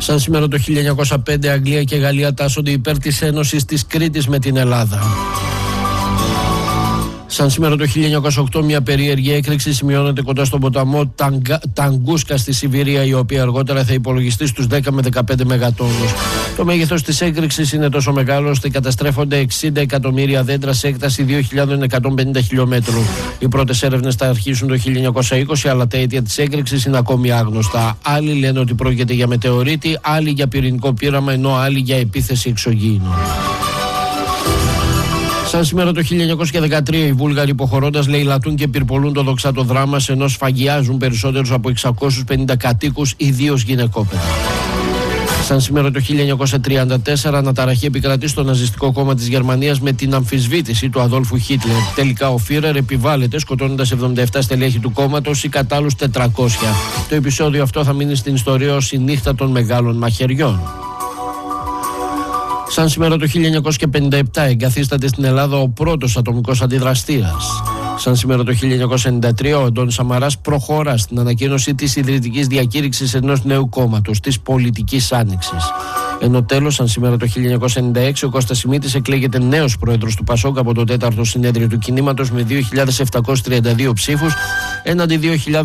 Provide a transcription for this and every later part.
Σαν σήμερα το 1905, Αγγλία και Γαλλία τάσσονται υπέρ της Ένωσης της Κρήτης με την Ελλάδα. Σαν σήμερα το 1908, μια περίεργη έκρηξη σημειώνεται κοντά στον ποταμό Ταγκούσκα στη Σιβηρία, η οποία αργότερα θα υπολογιστεί στους 10 με 15 μεγατόνους. Το μέγεθος της έκρηξης είναι τόσο μεγάλο ώστε καταστρέφονται 60 εκατομμύρια δέντρα σε έκταση 2.150 χιλιόμετρων. Οι πρώτες έρευνες θα αρχίσουν το 1920, αλλά τα αίτια της έκρηξης είναι ακόμη άγνωστα. Άλλοι λένε ότι πρόκειται για μετεωρίτη, άλλοι για πυρηνικό πείραμα, ενώ άλλοι για επίθεση εξωγήινων. Σαν σήμερα το 1913, οι Βούλγαροι υποχωρώντας λαιλατούν και πυρπολούν το δοξάτο δράμας, ενώ σφαγιάζουν περισσότερους από 650 κατοίκους, ιδίως γυναικόπαιδα. Σαν σήμερα το 1934, αναταραχή επικρατεί στο ναζιστικό κόμμα της Γερμανίας με την αμφισβήτηση του Αδόλφου Χίτλερ. Τελικά ο Φίρερ επιβάλλεται, σκοτώνοντας 77 στελέχη του κόμματος ή κατ' άλλους 400. Το επεισόδιο αυτό θα μείνει στην ιστορία ως η νύχτα των μεγάλων μαχαιριών. Σαν σήμερα το 1957 εγκαθίσταται στην Ελλάδα ο πρώτος ατομικός αντιδραστήρας. Σαν σήμερα το 1993 ο Αντώνης Σαμαράς προχωρά στην ανακοίνωση της ιδρυτικής διακήρυξης ενός νέου κόμματος, της Πολιτικής Άνοιξης. Ενώ τέλος, σαν σήμερα το 1996, ο Κώστας Σιμίτης εκλέγεται νέος πρόεδρος του ΠΑΣΟΚ από το 4ο συνέδριο του κινήματος με 2.732 ψήφους έναντι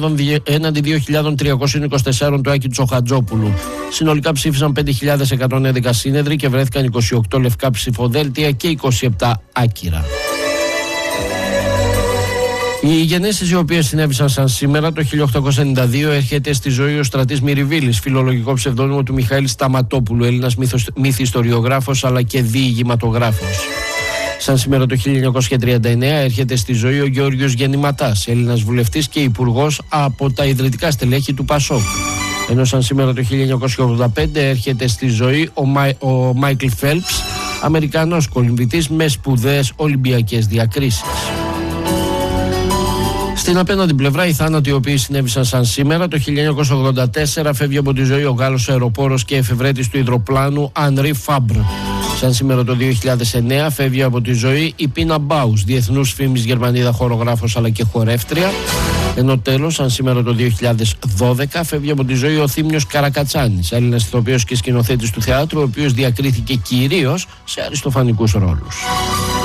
2.324 του Άκη Τσοχατζόπουλου. Συνολικά ψήφισαν 5.111 σύνεδροι και βρέθηκαν 28 λευκά ψηφοδέλτια και 27 άκυρα. Οι γενέσεις οι οποίες συνέβησαν σαν σήμερα το 1892 έρχεται στη ζωή ο Στρατής Μυριβίλης, φιλολογικό ψευδόνυμο του Μιχαήλ Σταματόπουλου, Έλληνας μυθιστοριογράφος αλλά και διηγηματογράφος. Σαν σήμερα το 1939 έρχεται στη ζωή ο Γεώργιος Γεννηματάς, Έλληνας βουλευτής και υπουργός από τα ιδρυτικά στελέχη του ΠΑΣΟΚ. Ενώ σαν σήμερα το 1985 έρχεται στη ζωή ο Μάικλ Φέλπς, Αμερικανός κολυμβητής με σπουδαίες Ολυμπιακές διακρίσεις. Στην απέναντι πλευρά, οι θάνατοι οι οποίοι συνέβησαν σαν σήμερα το 1984 φεύγει από τη ζωή ο Γάλλος αεροπόρος και εφευρέτης του υδροπλάνου Ανρί Φάμπρ. Σαν σήμερα το 2009 φεύγει από τη ζωή η Πίνα Μπάους, διεθνούς φήμης Γερμανίδα χορογράφος αλλά και χορεύτρια. Ενώ τέλος, σαν σήμερα το 2012 φεύγει από τη ζωή ο Θήμιος Καρακατσάνης, Έλληνας ηθοποιός και σκηνοθέτης του θεάτρου, ο οποίος διακρίθηκε κυρίως σε αριστοφανικούς ρόλους.